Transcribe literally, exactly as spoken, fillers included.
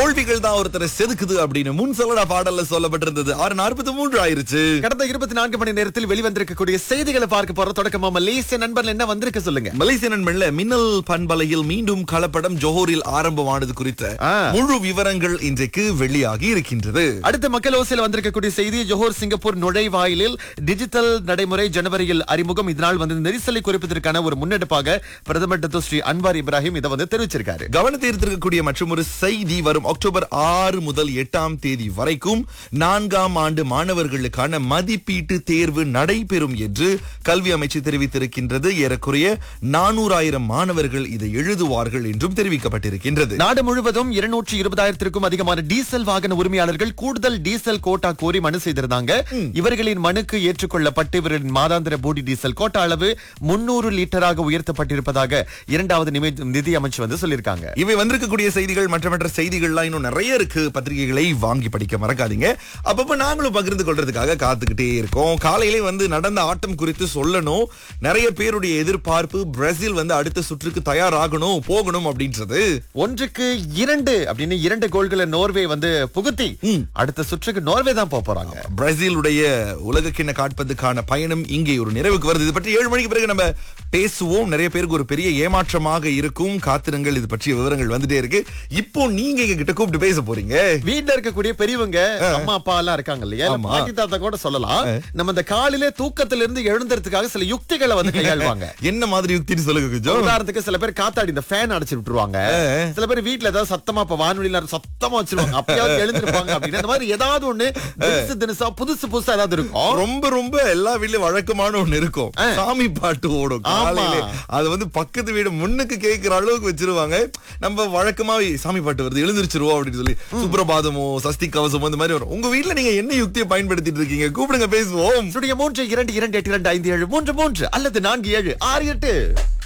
தோல்விகள் தான் ஒருத்தரை செதுக்குது அப்படின்னு முன் சொல்லடா பாடல்ல சொல்லப்பட்டிருந்தது. ஆறு நாற்பத்தி மூன்று ஆயிருச்சு. கடந்த இருபத்தி நான்கு மணி நேரத்தில் வெளிவந்திருக்கக்கூடிய செய்திகளை பார்க்க போற தொடக்கமா மலேசிய நண்பர்கள் என்ன வந்திருக்கு சொல்லுங்க. மலேசிய நண்பன்ல மின்னல் பண்பலையில் மீண்டும் கலப்படம் ஜோஹரில் ஆரம்பமானது குறித்த ஆ. முழு விவரங்கள் இன்றைக்கு வெளியாகி இருக்கின்றது. அடுத்த மக்கள் ஓசையில் வந்திருக்கக்கூடிய செய்தி, ஜோஹர் சிங்கப்பூர் நுழைவாயிலில் டிஜிட்டல் நடைமுறை ஜனவரியில் அறிமுகம். இதனால் வந்து நெரிசலை குறைப்பதற்கான ஒரு முன்னெடுப்பாக பிரதமர் டத்தோ ஸ்ரீ அன்வார் இப்ராஹிம் இதை வந்து தெரிவிச்சிருக்காரு. கவனத்தை ஈர்த்திருக்கக்கூடிய மற்றும் ஒரு செய்தி, வரும் அக்டோபர் ஆறு முதல் எட்டாம் தேதி வரைக்கும் நான்காம் ஆண்டு மாணவர்களுக்கான மதிப்பீட்டு தேர்வு நடைபெறும் என்று கல்வி அமைச்சு தெரிவித்திருக்கின்றது. ஏறக்குறைய நானூறாயிரம் மாணவர்கள் இதை எழுதுவார்கள் என்றும் தெரிவிக்கப்பட்டிருக்கின்றது. நாடு முழுவதும் இருநூற்றி இருபதாயிரத்திற்கும் அதிகமான டீசல் வாகன உரிமையாளர்கள் கூடுதல் டீசல் கோட்டா கோரி மனு செய்திருந்தாங்க. இவர்களின் மனுக்கு ஏற்றுக்கொள்ளப்பட்டு இவர்களின் மாதாந்திர போடி டீசல் கோட்டா அளவு முன்னூறு லிட்டராக உயர்த்தப்பட்டிருப்பதாக இரண்டாவது நிதி அமைச்சு வந்து சொல்லியிருக்காங்க. இவை வந்திருக்கக்கூடிய செய்திகள் மற்ற மற்ற செய்திகள்லாம் இன்னும் நிறைய இருக்கு. பத்திரிகைகளை வாங்கி படிக்க மறக்காதீங்க. அப்பப்ப நாங்களும் பகிர்ந்து கொள்றதுக்காக காத்துக்கிட்டே இருக்கோம். காலையிலே வந்து நடந்த ஆட்டம் குறித்து சொல்லணும். நிறைய பேருடைய எதிர்பார்ப்பு பிரேசில் வந்து அடுத்த சுற்றுக்கு தயாராகணும், போகணும் அப்படின்றது. ஒன்றுக்கு இரண்டு அப்படின்னு இரண்டு கோல்களை நோர்வே வந்து புகுத்தி அடுத்த சுற்றுக்கு நோர்வே தான் போக போறாங்க. பிரேசிலுடைய உலகக்கிண்ண காட்பதுக்கான பயணம் இங்கே ஒரு நிறைவுக்கு வருது. இது பற்றி ஏழு மணிக்கு பிறகு நம்ம பேசுவோம். நிறைய பேருக்கு ஒரு பெரிய ஏமாற்றமாக இருக்கும். காத்திரங்கள், இது பற்றிய விவரங்கள் வந்துட்டே இருக்கு. இப்போ நீங்க எங்க கிட்ட கூப்பிட்டு பேச போறீங்க. வீட்டுல இருக்கக்கூடிய பெரியவங்க அம்மா அப்பா எல்லாம் இருக்காங்க இல்லையா, பாட்டி தாத்தா கூட சொல்லலாம். நம்ம இந்த காலையில தூக்கத்துல இருந்து எழுந்துறதுக்காக சில யுக்திகளை வந்து கையாளுவாங்க. என்ன மாதிரி யுக்தின்னு சொல்லுங்க கொஞ்சம். உதாரணத்துக்கு சில பேர் காத்தாடி இந்த ஃபேன் அடிச்சு விட்டுருவாங்க. சில பேர் வீட்டுல ஏதாவது சத்தமா இப்ப வானொலியில சத்தமா வச்சிருவாங்க. அப்பயாவது எழுந்திருப்பாங்க அப்படின்னு அந்த மாதிரி ஏதாவது ஒண்ணு தினசு தினசா புதுசு புதுசா ஏதாவது இருக்கும். ரொம்ப ரொம்ப எல்லா வீட்லயும் வழக்கமான ஒண்ணு இருக்கும். சாமி பாட்டு ஓடும் காலையில. அது வந்து பக்கத்து வீடு முன்னுக்கு கேட்கிற அளவுக்கு வச்சிருவாங்க. நம்ம வழக்கமாவே சாமி பாட்டு வருது எழுந்திருச்சிருவோம் அப்படின்னு சொல்லி சுப்ரபாதமோ சஸ்தி கவசமோ இந்த மாதிரி வரும். உங்க வீட்டுல நீங்க என்ன யுக்தியை பயன்படுத்திட்டு இருக்கீங்க? கூப்பிடுங்க, பேசுவோம். மூன்று இரண்டு இரண்டு எட்டு இரண்டு ஐந்து ஏழு மூன்று மூன்று அல்லது நான்கு ஏழு ஆறு எட்டு.